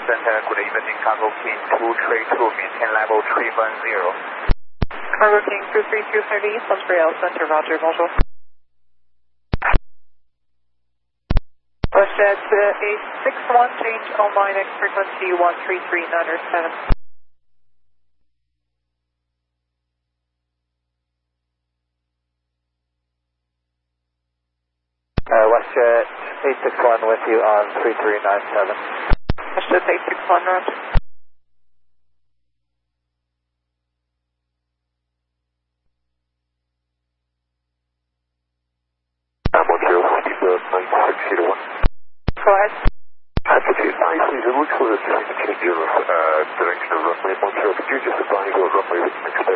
Center, good evening, Cargo King 232, maintain level 310. Cargo King 23230, Sunspray Center, Roger, bonjour. WestJet 861, change on line X frequency 133.907. WestJet 861 with you on 3397. WestJet 861, Roger. Montreal, speed 960 to 1. Go ahead. Altitude 9, please, it looks like it's in the change of direction of runway. Montreal, could you just advise what runway was next?